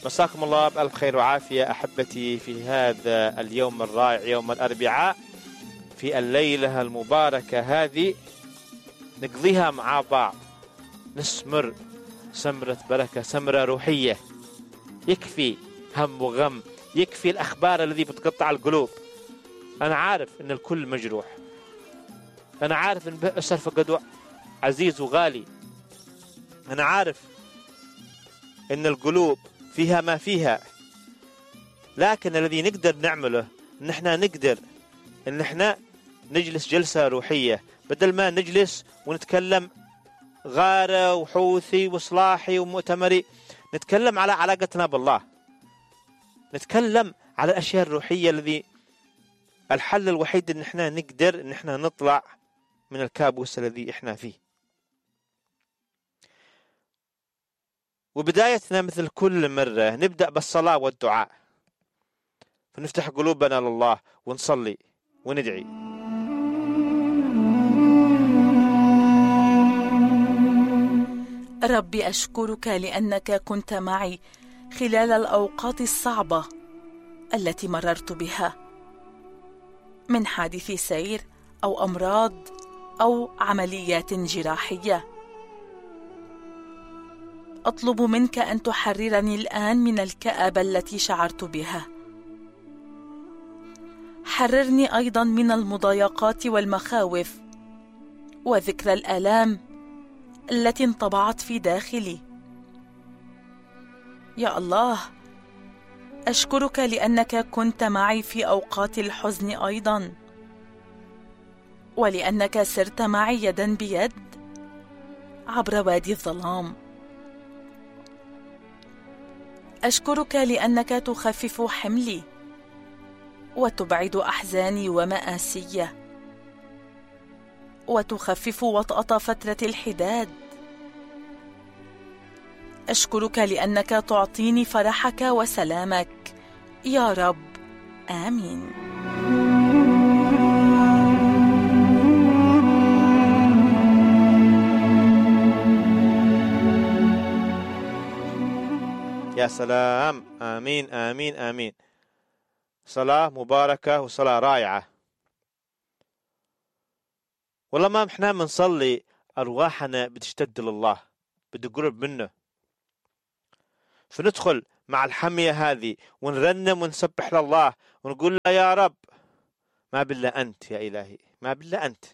مساكم الله بألف خير وعافية أحبتي في هذا اليوم الرائع، يوم الأربعاء، في الليلة المباركة هذه نقضيها مع بعض، نسمر سمرة بركة، سمرة روحية. يكفي هم وغم، يكفي الأخبار الذي بتقطع القلوب. أنا عارف أن الكل مجروح، أنا عارف أن بئس الفقد عزيز وغالي، أنا عارف أن القلوب فيها ما فيها، لكن الذي نقدر نعمله أن احنا نقدر أن احنا نجلس جلسة روحية، بدل ما نجلس ونتكلم غارة وحوثي وصلاحي ومؤتمري. نتكلم على علاقتنا بالله، نتكلم على الأشياء الروحية الذي الحل الوحيد أن احنا نقدر أن احنا نطلع من الكابوس الذي احنا فيه. وبدايتنا مثل كل مرة نبدأ بالصلاة والدعاء، فنفتح قلوبنا لله ونصلي وندعي. ربي أشكرك لأنك كنت معي خلال الأوقات الصعبة التي مررت بها، من حادث سير أو أمراض أو عمليات جراحية. أطلب منك أن تحررني الآن من الكآبة التي شعرت بها. حررني أيضا من المضايقات والمخاوف وذكرى الآلام التي انطبعت في داخلي. يا الله، أشكرك لأنك كنت معي في أوقات الحزن أيضا، ولأنك سرت معي يدا بيد عبر وادي الظلام. أشكرك لأنك تخفف حملي وتبعد أحزاني ومآسي، وتخفف وطأة فترة الحداد. أشكرك لأنك تعطيني فرحك وسلامك يا رب. آمين. يا سلام، آمين آمين آمين. صلاة مباركة وصلاة رائعة. والله ما احنا بنصلي أرواحنا بتشتد لله، بدي قرب منه، فندخل مع الحمية هذه ونرنم ونسبح لله ونقول له يا رب ما بالله أنت يا إلهي، ما بالله أنت.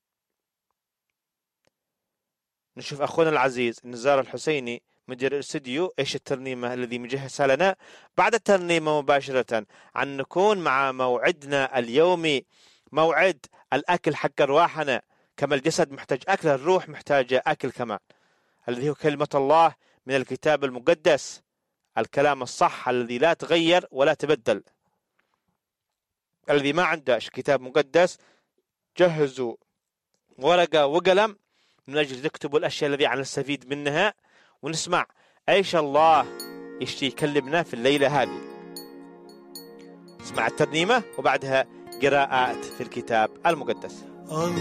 نشوف أخونا العزيز النزار الحسيني مدير الاستديو ايش الترنيمة الذي مجهزها لنا بعد الترنيمة مباشرة، عن نكون مع موعدنا اليومي، موعد الأكل حق أرواحنا. كما الجسد محتاج أكل، الروح محتاجة أكل كمان، الذي هو كلمة الله من الكتاب المقدس، الكلام الصح الذي لا تغير ولا تبدل. الذي ما عنده كتاب مقدس جهزوا ورقة وقلم من أجل تكتبوا الأشياء التي نستفيد منها، ونسمع ايش الله يشتي يكلمنا في الليلة هذه. اسمع الترنيمة وبعدها قراءات في الكتاب المقدس. الله